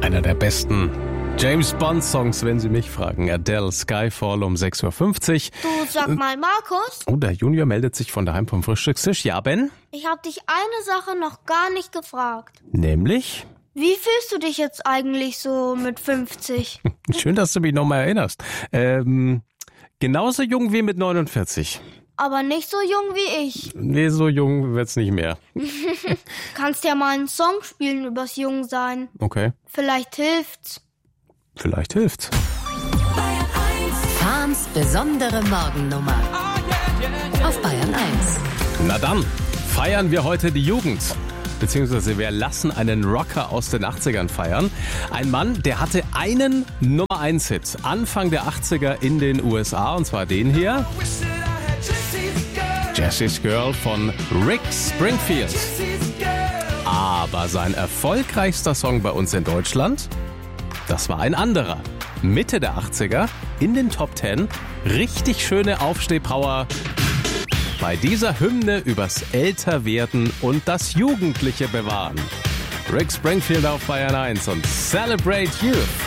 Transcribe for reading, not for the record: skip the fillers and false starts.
Einer der besten James-Bond-Songs, wenn Sie mich fragen. Adele, Skyfall um 6.50 Uhr. Du, sag mal, Markus. Oh, der Junior meldet sich von daheim vom Frühstückstisch. Ja, Ben? Ich habe dich eine Sache noch gar nicht gefragt. Nämlich? Wie fühlst du dich jetzt eigentlich so mit 50? Schön, dass du mich nochmal erinnerst. Genauso jung wie mit 49. Aber nicht so jung wie ich. Nee, so jung wird's nicht mehr. Kannst ja mal einen Song spielen übers Jungsein. Okay. Vielleicht hilft's. Vielleicht hilft's. Fahns besondere Morgennummer. Auf Bayern 1. Na dann, feiern wir heute die Jugend. Beziehungsweise wir lassen einen Rocker aus den 80ern feiern. Ein Mann, der hatte einen Nummer-1-Hit Anfang der 80er in den USA, und zwar den hier. Jessie's Girl von Rick Springfield. Aber sein erfolgreichster Song bei uns in Deutschland, das war ein anderer. Mitte der 80er, in den Top 10, richtig schöne Aufstehpower bei dieser Hymne übers Älterwerden und das Jugendliche bewahren. Rick Springfield auf Bayern 1 und Celebrate Youth.